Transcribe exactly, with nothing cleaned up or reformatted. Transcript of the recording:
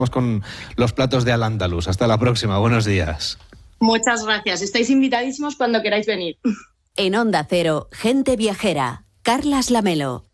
con los platos de Al-Ándalus. Hasta la próxima, buenos días. Muchas gracias, estáis invitadísimos cuando queráis venir. En Onda Cero, Gente Viajera, Carlas Lamelo.